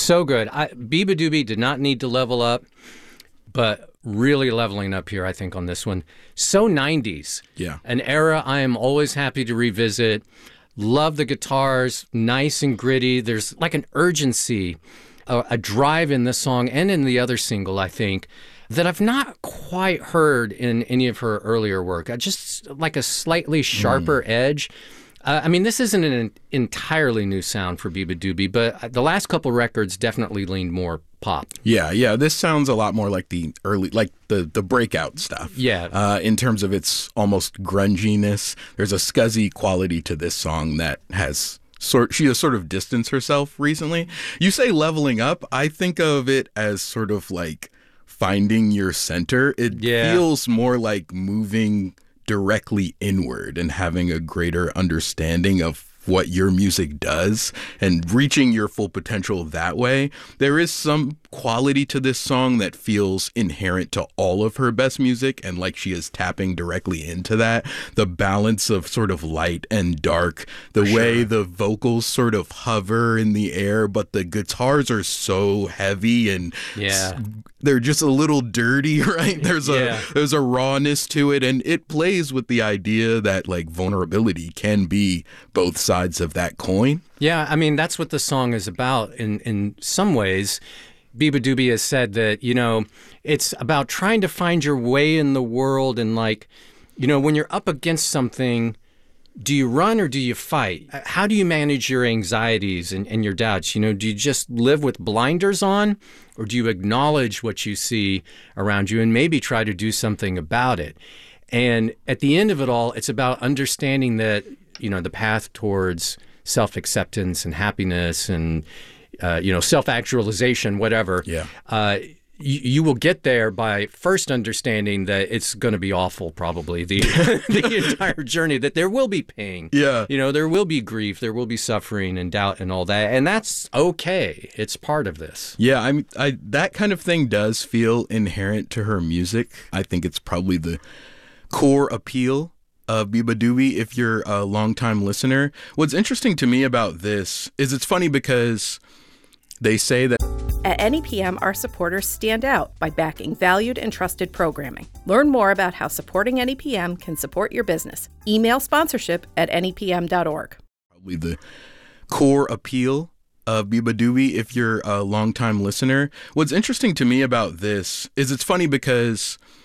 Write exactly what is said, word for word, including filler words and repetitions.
So good. I, Biba Doobie did not need to level up, but really leveling up here, I think, on this one. So nineties. Yeah. An era I am always happy to revisit. Love the guitars, nice and gritty. There's like an urgency, a, a drive in this song and in the other single, I think, that I've not quite heard in any of her earlier work. I just like a slightly sharper mm. edge. Uh, I mean, this isn't an entirely new sound for Biba Doobie, but the last couple records definitely leaned more pop. Yeah, yeah. This sounds a lot more like the early, like the, the breakout stuff. Yeah. Uh, in terms of its almost grunginess, there's a scuzzy quality to this song that has sort. She has sort of distanced herself recently. You say leveling up. I think of it as sort of like finding your center. It yeah. feels more like moving directly inward and having a greater understanding of what your music does and reaching your full potential that way. There is some quality to this song that feels inherent to all of her best music, and like she is tapping directly into that. The balance of sort of light and dark, the For way sure. the vocals sort of hover in the air, but the guitars are so heavy and yeah. they're just a little dirty, right? There's a yeah. there's a rawness to it, and it plays with the idea that like vulnerability can be both sides of that coin. Yeah, I mean, that's what the song is about in, in some ways. Biba Doobie has said that, you know, it's about trying to find your way in the world and like, you know, when you're up against something, do you run or do you fight? How do you manage your anxieties and, and your doubts? You know, do you just live with blinders on or do you acknowledge what you see around you and maybe try to do something about it? And at the end of it all, it's about understanding that, you know, the path towards self-acceptance and happiness and, uh, you know, self-actualization, whatever. Yeah. Uh, you, you will get there by first understanding that it's going to be awful, probably, the the entire journey, that there will be pain. Yeah. You know, there will be grief, there will be suffering and doubt and all that. And that's okay. It's part of this. Yeah, I mean, I, that kind of thing does feel inherent to her music. I think it's probably the core appeal of Biba Doobie if you're a longtime listener. What's interesting to me about this is it's funny because they say that at N E P M, our supporters stand out by backing valued and trusted programming. Learn more about how supporting N E P M can support your business. Email sponsorship at N E P M dot org. Probably the core appeal of Biba Doobie if you're a longtime listener. What's interesting to me about this is it's funny because